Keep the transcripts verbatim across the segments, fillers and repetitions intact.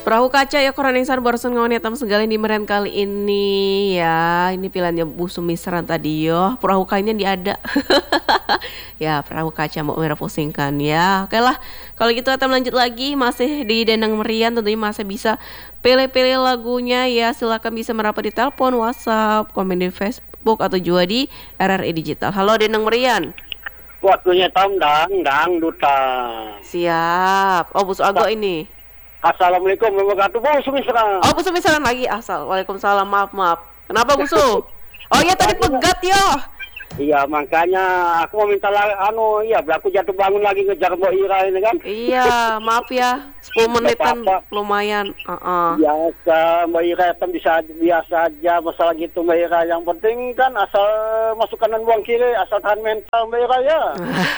Perahu kaca ya koran insan barusan ngawan hitam segala di meren kali ini ya. Ini pilihannya Bu Sumisran tadi yo. Perahu kayaknya di ada. Ya perahu kaca mau merah pusingkan ya. Oke lah. Kalau gitu kita lanjut lagi masih di Dendang Merian, tentunya masih bisa pilih-pilih lagunya ya. Silakan bisa merapat di telepon, WhatsApp, komen di Facebook atau juga di R R I Digital. Halo Dendang Merian. Waktunya tambang dang duta. Siap. Oh Bu Ago ini. Assalamualaikum warahmatullahi wabarakatuh. Bu Sumisran. Oh Bu Sumisran lagi asal. Waalaikumsalam, maaf maaf. Kenapa Bu Su? Oh iya tadi pegat yo. Iya makanya aku mau minta lagi, anu iya aku jatuh bangun lagi ngejar Mbak Ira ini kan. Iya maaf ya, sepuluh menitan lumayan. Uh-uh. Biasa Mbak Ira kan bisa biasa aja masalah gitu Mbak Ira. Yang penting kan asal masuk kanan buang kiri, asal tahan mental Mbak Ira ya.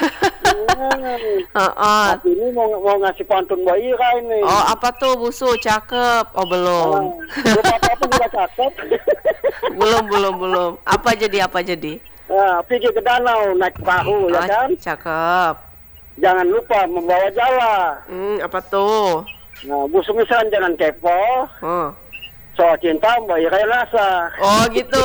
Uh-uh. Tapi ini mau, mau ngasih pantun Mbak Ira ini. Oh apa tuh Bu Su? Cakep. Oh belum. Belum apa-apa juga cakep. belum belum belum. Apa jadi apa jadi? Nah, pergi ke danau naik perahu, ya kan? Cakep. Jangan lupa membawa jala. Hmm, apa tuh? Nah, Bu Sumisran jangan kepo. Oh. Soal cinta Mbak Ira rasa. Oh gitu.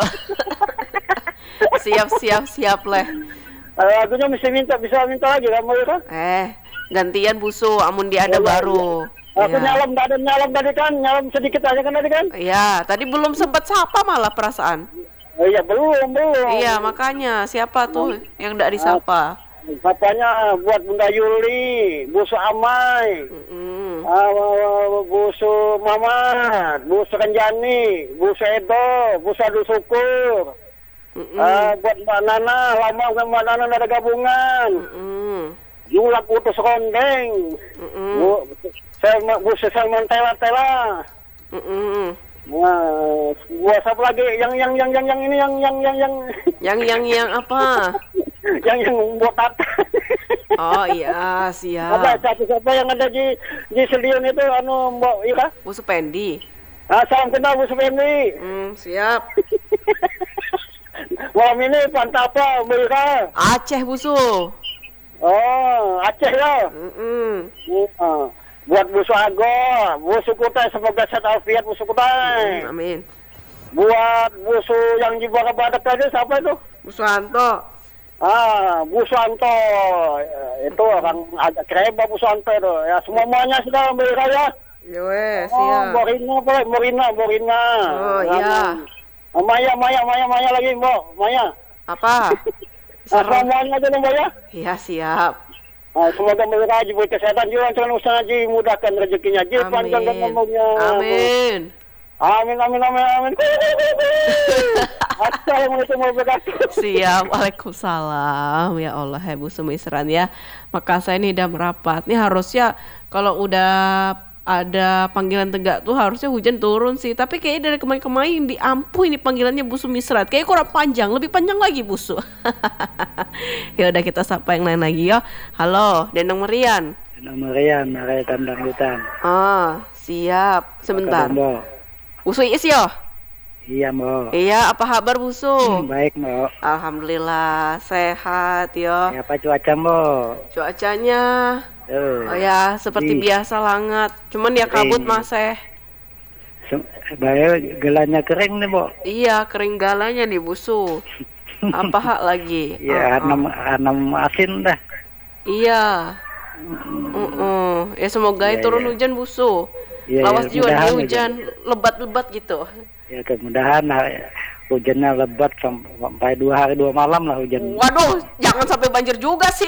siap siap siap leh. Lagunya mesti minta, bisa minta lagi kan Mbak Ira? Eh, gantian Busu, amun dia ada Oh, baru. Ya. Aku ya. nyalam, ada nyalam tadi kan, nyalam sedikit aja kan tadi kan? Iya, tadi belum sempat sapa malah perasaan. Oh, iya belum belum. Iya makanya siapa tuh yang tidak disapa? Sapanya buat Bunda Yuli, Busu Amai, Mm-mm. uh, Busu Mamat, Busu Renjani, Busu Edo, Busu Adu Syukur. Uh, buat Mbak Nana, lama kan Mbak Nana ada gabungan. Julak Utus Rondeng. Bu, saya Busu Salman Tela Tela. Wah, buat siapa lagi yang yang yang yang yang ini yang yang yang yang yang yang yang apa? yang yang buat tata. Oh iya, siap. Ada satu siapa yang ada di di Selion itu anu Mbak Ira? Bu Supendi. Ah, salam kenal Bu Supendi. Hmm, siap. Malam ini pantai apa Mbak Ira? Aceh Busu. Oh, Aceh ya. Mm-mm. Uh, buat Bu Suago, Bu Sukutai, semoga sehat afiat Bu Sukutai. Mm, amin. Buat Bu Su yang di bawah badak tadi siapa itu? Bu Suwanto. Ah, Bu Suwanto. Itu orang agak kereba Bu Suwanto itu. Ya semuanya sudah Mbak Ira ya. Yowes, Oh, siap. Borina boleh, Borina, Borina. Oh iya. Oh, Maya, Maya, Maya, Maya lagi Mbak, Maya. Apa? Nah, semuanya aja Mbak ya. Iya, siap. Nah, semoga mereka diberi kesehatan juga, lancarkan usaha Ji, mudahkan rezekinya Ji, panjangkan umurnya. Amin. Amin, amin, amin, amin. Assalamualaikum warahmatullahi wabarakatuh. Siap, waalaikumsalam. Ya Allah, hai Bu Sumisran ya. Maka saya ini udah merapat. Ini harusnya kalau udah ada panggilan tegak tuh harusnya hujan turun sih. Tapi kayaknya dari kemarin-kemarin diampuh ini panggilannya Bu Sumisran. Kayaknya kurang panjang, lebih panjang lagi Bu Su. Ya udah kita sapa yang lain lagi ya. Halo, Dendang Merian. Dendang Merian, area Tandang Hutan. Ah, siap. Sebentar. Bu Su is yo. Iya, Mbak. Iya, apa kabar Bu Su? Hmm, baik, Mbak. Alhamdulillah sehat yo. Ya, apa cuaca, Mbak? Cuacanya Uh, oh ya, seperti di, biasa langat. Cuman ya kabut masih. Bayar gelanya kering nih, Mbak. Iya, kering galanya nih Busu. Apa hak lagi? Iya, uh-uh. anam anam asin dah. Iya. Uh-uh. Ya semoga ya, turun ya. Hujan Busu. Ya, Lawas ya, juga nih hujan hujan. lebat-lebat gitu. Ya, kemudahan hujannya lebat sampai dua hari dua malam lah hujan. Waduh, jangan sampai banjir juga sih.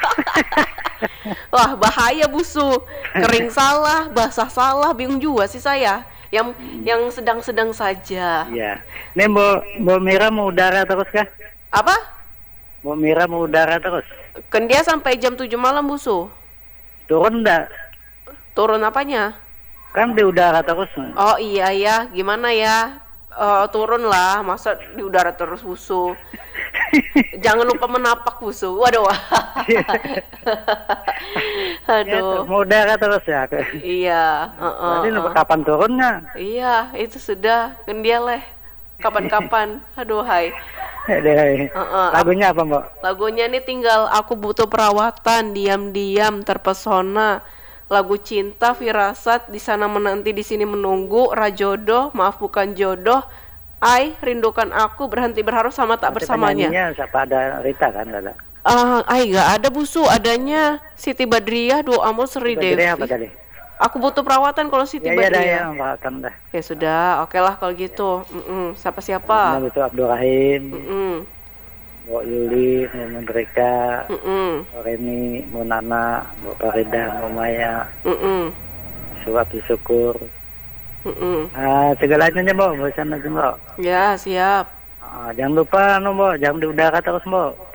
Wah, bahaya Busu. Kering salah, basah salah, bingung juga sih saya. Yang hmm. yang sedang-sedang saja. Iya. Ini Mbak Mbak Mira mau udara terus kah? Apa? Mbak Mira mau udara terus. Kan dia sampai jam tujuh malam Busu. Turun enggak? Turun apanya? Kan di udara terus. Oh iya ya, gimana ya? Uh, turun lah, masa di udara terus Busu. Jangan lupa menapak Busu. Waduh. Aduh. Ya, mau udara terus ya. Iya. Uh, uh, Nanti uh. kapan turunnya? Iya, itu sudah. Kan dia leh. Kapan-kapan. Aduh hai. Uh, uh. Lagunya apa Mbak? Lagunya nih tinggal aku butuh perawatan, diam-diam terpesona. lagu cinta, firasat, di sana menanti, di sini menunggu, rajodoh, maaf bukan jodoh, ai, rindukan aku, berhenti berharap sama tak Nanti bersamanya. penyanyinya siapa, ada Rita kan nggak ada? Ah, ai nggak ada busu, adanya Siti Badriah, Doa Amul Sri Badriah Devi. apa tadi? Aku butuh perawatan kalau Siti Ya ya dah ya, Badriah. makan dah. Ya sudah, oke lah kalau gitu. Mm-mm. Siapa siapa? Nah, itu Abdul Rahim, Mm-mm. Mbak Yuli, Mbak Mendrika, Mm-mm. Mbak Reni, Mbak Nana, Mbak Farida, Mbak Maya, Mm-mm. Surat Syukur. Mm-mm. Ah, segalanya aja Mbak, bosan aja Mbak. Ya siap. Ah, jangan lupa no Mbak, jangan di udara terus Mbak.